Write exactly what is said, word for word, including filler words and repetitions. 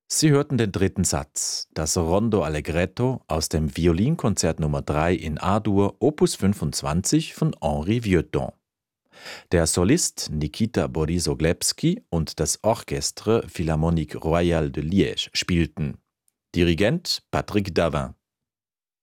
Sie hörten den dritten Satz, das Rondo Allegretto aus dem Violinkonzert Nummer drei in A-Dur, Opus fünfundzwanzig von Henri Vieuxtemps. Der Solist Nikita Borissoglebski und das Orchestre Philharmonique Royale de Liège spielten. Dirigent Patrick Davin.